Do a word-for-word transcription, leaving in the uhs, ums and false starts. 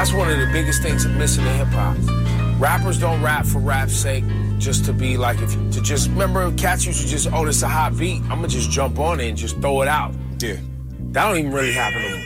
That's one of the biggest things missing in hip-hop. Rappers don't rap for rap's sake, just to be like, if to just, remember cats used to just, oh, this is a hot beat, I'm gonna just jump on it and just throw it out. Yeah. That don't even really happen anymore.